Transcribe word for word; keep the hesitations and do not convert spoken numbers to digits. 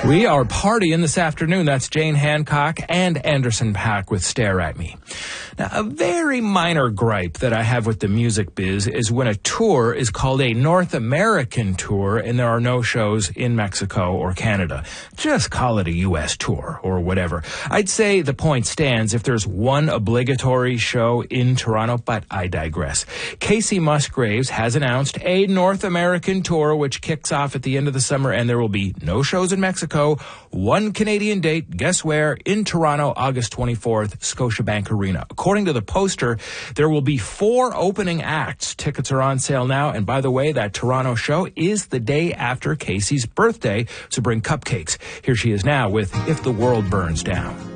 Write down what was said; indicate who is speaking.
Speaker 1: We are partying this afternoon. That's Jane Hancock and Anderson .Paak with Stare at Me. Now, a very minor gripe that I have with the music biz is when a tour is called a North American tour and there are no shows in Mexico or Canada. Just call it a U S tour or whatever. I'd say the point stands if there's one obligatory show in Toronto, but I digress. Casey Musgraves has announced a North American tour which kicks off at the end of the summer, and there will be no shows in Mexico. One Canadian date, guess where? In Toronto, August twenty-fourth, Scotiabank Arena. According to the poster, there will be four opening acts. Tickets are on sale now, and by the way, that Toronto show is the day after Casey's birthday, so bring cupcakes. Here she is now with If the World Burns Down.